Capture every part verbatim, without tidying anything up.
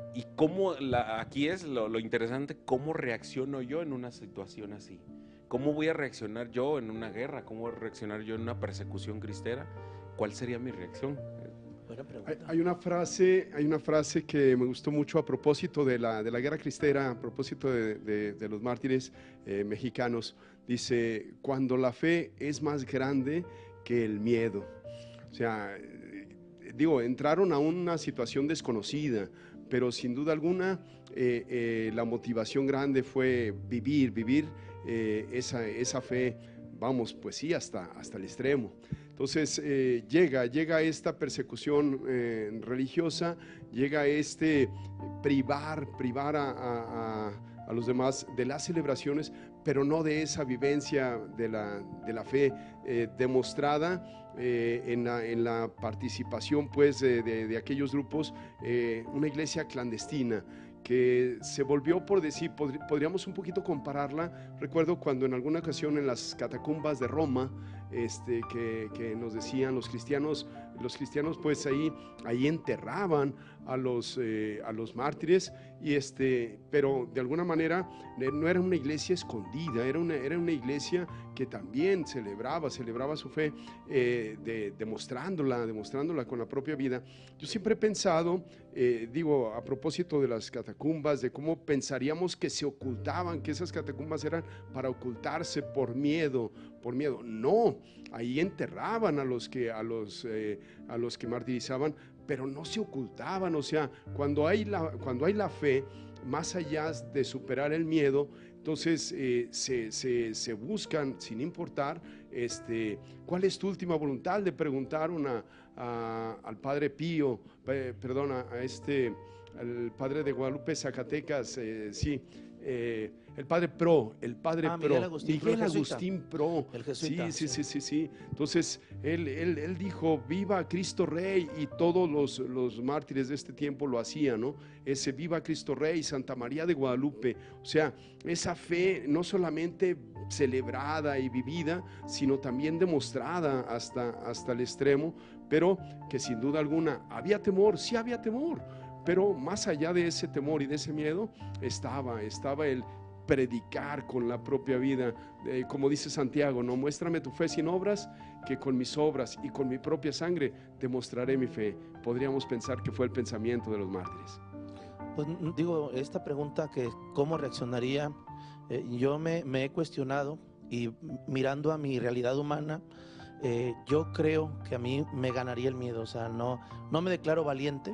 y cómo, la, aquí es lo, lo interesante, cómo reacciono yo en una situación así. ¿Cómo voy a reaccionar yo en una guerra? ¿Cómo voy a reaccionar yo en una persecución cristera? ¿Cuál sería mi reacción? Buena Hay, pregunta. hay una frase, hay una frase que me gustó mucho a propósito de la, de la guerra cristera, a propósito de, de, de los mártires eh, mexicanos. Dice, cuando la fe es más grande que el miedo. O sea, eh, digo, entraron a una situación desconocida, pero sin duda alguna eh, eh, la motivación grande fue vivir, vivir eh, esa, esa fe, vamos, pues sí, hasta, hasta el extremo. Entonces eh, llega, llega esta persecución eh, religiosa, llega este privar, privar a, a, a, a los demás de las celebraciones, pero no de esa vivencia de la, de la fe eh, demostrada eh, en, la, en la participación pues de, de, de aquellos grupos, eh, una iglesia clandestina que se volvió, por decir, pod podríamos un poquito compararla. Recuerdo cuando en alguna ocasión en las catacumbas de Roma, este, que, que nos decían los cristianos, los cristianos pues ahí, ahí enterraban a los, eh, a los mártires, y este, pero de alguna manera no era una iglesia escondida, era una, era una iglesia que también celebraba, celebraba su fe, eh, de, demostrándola, demostrándola con la propia vida. Yo siempre he pensado, eh, digo, a propósito de las catacumbas, de cómo pensaríamos que se ocultaban, que esas catacumbas eran para ocultarse por miedo, por miedo. No, ahí enterraban a los que, a los, eh, a los que martirizaban, pero no se ocultaban. O sea, cuando hay la, cuando hay la fe, más allá de superar el miedo, entonces eh, se, se, se buscan, sin importar este, cuál es tu última voluntad. Le preguntaron a, a, al Padre Pío, eh, perdona, a este, al Padre de Guadalupe, Zacatecas, eh, sí, eh, el Padre Pro, el Padre Ah, Pro, Miguel Agustín Pro, Miguel el jesuita. Agustín Pro, El jesuita, sí, sí, sí. sí, sí, sí. Entonces él, él, él dijo, viva Cristo Rey, y todos los, los mártires de este tiempo lo hacían, ¿no? Ese viva Cristo Rey, Santa María de Guadalupe. O sea, esa fe no solamente celebrada y vivida, sino también demostrada hasta, hasta el extremo, pero que sin duda alguna había temor, sí había temor, pero más allá de ese temor y de ese miedo estaba, estaba el predicar con la propia vida, eh, como dice Santiago, no, muéstrame tu fe sin obras, que con mis obras y con mi propia sangre demostraré mi fe. Podríamos pensar que fue el pensamiento de los mártires. Pues digo, esta pregunta que cómo reaccionaría, eh, yo me, me he cuestionado, y mirando a mi realidad humana, eh, yo creo que a mí me ganaría el miedo. O sea, no, no me declaro valiente,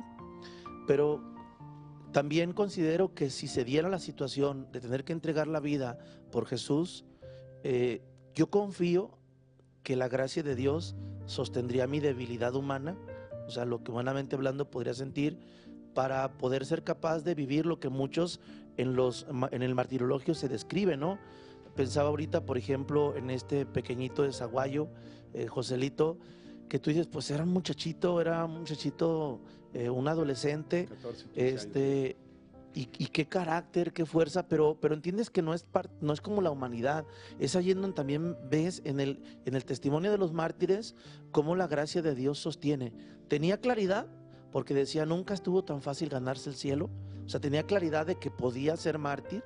pero también considero que si se diera la situación de tener que entregar la vida por Jesús, eh, yo confío que la gracia de Dios sostendría mi debilidad humana, o sea, lo que humanamente hablando podría sentir, para poder ser capaz de vivir lo que muchos en, los, en el martirologio se describe, ¿no? Pensaba ahorita, por ejemplo, en este pequeñito de Zaguayo, eh, Joselito, que tú dices, pues era un muchachito, era un muchachito, eh, un adolescente, catorce, quince este, años. y, y qué carácter, qué fuerza, pero, pero entiendes que no es, part, no es como la humanidad. Es allí en donde también ves en el, en el testimonio de los mártires cómo la gracia de Dios sostiene. Tenía claridad, porque decía, nunca estuvo tan fácil ganarse el cielo. O sea, tenía claridad de que podía ser mártir,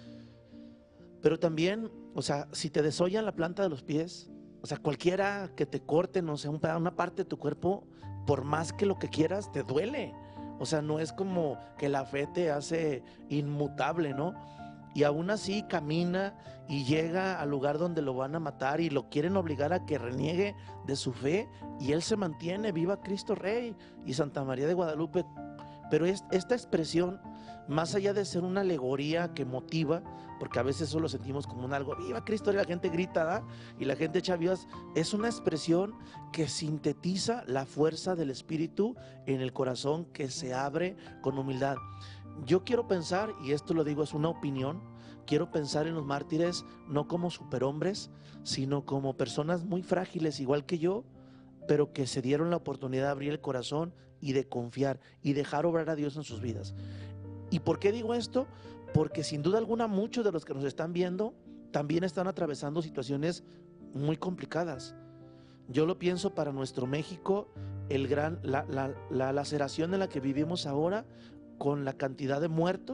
pero también, o sea, si te desollan la planta de los pies, o sea, cualquiera que te corte, no sé, una parte de tu cuerpo, por más que lo que quieras, te duele. O sea, no es como que la fe te hace inmutable, ¿no? Y aún así camina y llega al lugar donde lo van a matar y lo quieren obligar a que reniegue de su fe, y él se mantiene, viva Cristo Rey y Santa María de Guadalupe. Pero es, esta expresión, más allá de ser una alegoría que motiva, porque a veces solo sentimos como un algo, viva Cristo, y la gente grita, ¿da? Y la gente echa vivas, es una expresión que sintetiza la fuerza del Espíritu en el corazón que se abre con humildad. Yo quiero pensar, y esto lo digo es una opinión, quiero pensar en los mártires no como superhombres, sino como personas muy frágiles, igual que yo, pero que se dieron la oportunidad de abrir el corazón y de confiar y dejar obrar a Dios en sus vidas. ¿Y por qué digo esto? Porque sin duda alguna muchos de los que nos están viendo también están atravesando situaciones muy complicadas. Yo lo pienso para nuestro México, el gran, la, la, la laceración en la que vivimos ahora con la cantidad de muertos